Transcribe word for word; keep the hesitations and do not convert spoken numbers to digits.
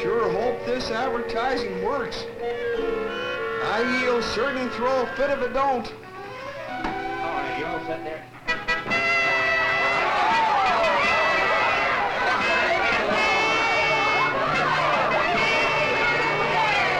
sure hope this advertising works. I, he'll certainly throw a fit if it don't. All right, you all set there?